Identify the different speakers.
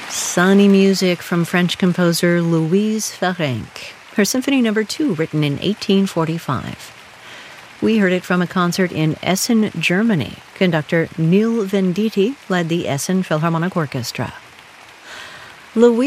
Speaker 1: Sunny music from French composer Louise Ferenc, her Symphony No. 2, written in 1845. We heard it from a concert in Essen, Germany. Conductor Neil Venditti led the Essen Philharmonic Orchestra. Louise